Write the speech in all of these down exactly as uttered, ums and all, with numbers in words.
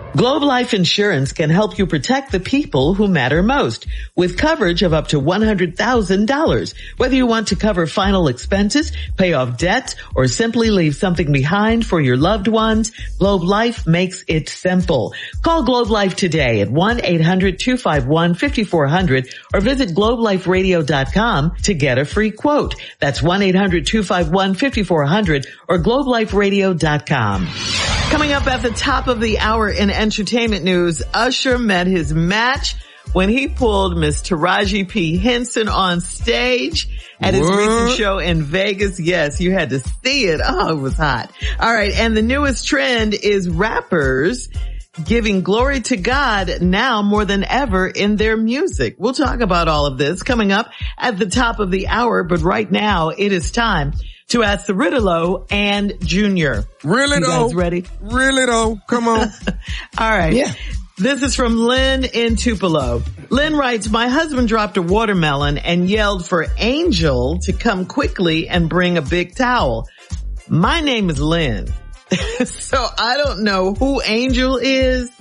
Globe Life Insurance can help you protect the people who matter most with coverage of up to one hundred thousand dollars. Whether you want to cover final expenses, pay off debts, or simply leave something behind for your loved ones, Globe Life makes it simple. Call Globe Life today at one eight hundred two five one five four zero zero or visit globe life radio dot com to get a free quote. That's one eight hundred two five one five four zero zero or globe life radio dot com. Coming up at the top of the hour in entertainment news, Usher met his match when he pulled Miss Taraji P. Henson on stage at his what? recent show in Vegas. Yes, you had to see it. Oh, it was hot. All right. And the newest trend is rappers giving glory to God now more than ever in their music. We'll talk about all of this coming up at the top of the hour. But right now it is time to ask the Riddle and Junior. Really you though? Guys ready? Really though? Come on. All right. Yeah. This is from Lynn in Tupelo. Lynn writes, my husband dropped a watermelon and yelled for Angel to come quickly and bring a big towel. My name is Lynn. So I don't know who Angel is.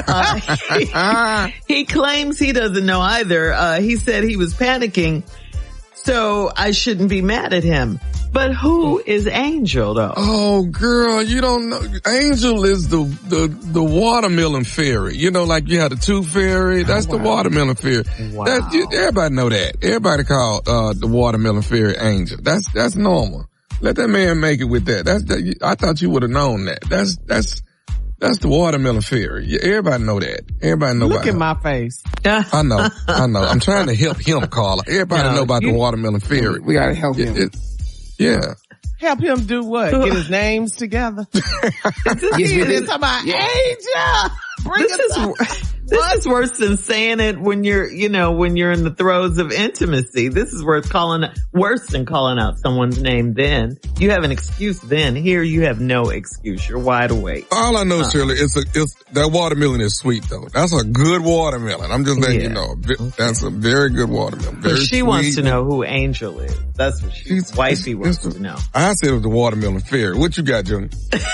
Uh, he, he claims he doesn't know either. Uh, he said he was panicking, so I shouldn't be mad at him. But who is Angel though? Oh girl, you don't know. Angel is the, the, the watermelon fairy. You know, like you had the tooth fairy. That's oh, wow. the watermelon fairy. Wow. That, you, everybody know that. Everybody call, uh, the watermelon fairy Angel. That's, that's normal. Let that man make it with that. That's, that, I thought you would have known that. That's, that's, that's the watermelon fairy. Yeah, everybody know that. Everybody know Look about at him. my face. I know. I know. I'm trying to help him, Carla. Everybody no, know about you, the watermelon fairy. We gotta help him. It, it, yeah. Help him do what? Get his names together? This is talking about yeah. Angel. Bring this is, this is worse than saying it when you're, you know, when you're in the throes of intimacy. This is worth calling, worse than calling out someone's name then. You have an excuse then. Here you have no excuse. You're wide awake. All I know, uh, Shirley, it's a, it's, that watermelon is sweet though. That's a good watermelon. I'm just letting yeah. you know. That's a very good watermelon. Very so she sweet. wants to know who Angel is. That's what she, She's, wifey it's, wants it's to know. I said it was the watermelon fairy. What you got, Junior?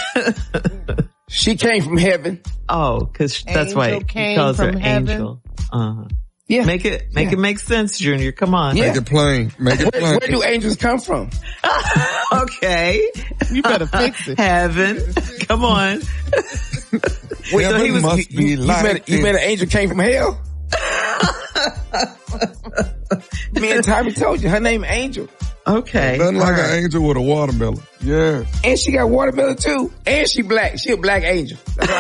She came from heaven. Oh, cause that's Angel why he calls her heaven. Angel. Uh-huh. Yeah. Make it, make yeah. it make sense, Junior. Come on. Yeah. Make it plain. Make it where, plain. where do angels come from? Okay. You better fix it. Heaven. Come on. Wait, so he was, must you, be you, like met, you met an angel came from hell? Me and Tommy told you her name Angel. Okay. Nothing like right. an angel with a watermelon. Yeah. And she got watermelon too. And she black. She a black angel.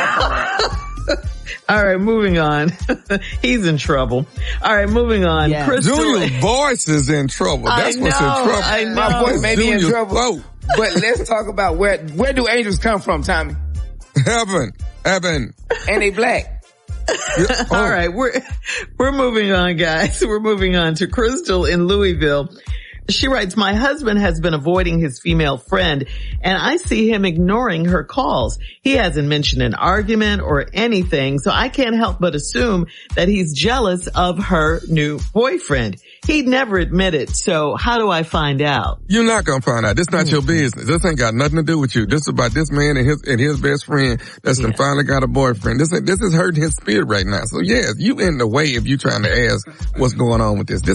All right, moving on. He's in trouble. All right, moving on. Yeah. Crystal. Junior's voice is in trouble. That's I what's know, in trouble. I know. My voice may be in Junior's trouble. throat. But let's talk about where, where do angels come from, Tommy? Heaven. Heaven. And they black. Yeah. Oh. All right, we're, we're moving on, guys. We're moving on to Crystal in Louisville. She writes, my husband has been avoiding his female friend and I see him ignoring her calls. He hasn't mentioned an argument or anything, so I can't help but assume that he's jealous of her new boyfriend. He'd never admit it, so how do I find out? You're not gonna find out. This not your business. This ain't got nothing to do with you. This is about this man and his and his best friend that's yeah. finally got a boyfriend. This this is hurting his spirit right now. So yes, you in the way if you trying to ask what's going on with this. This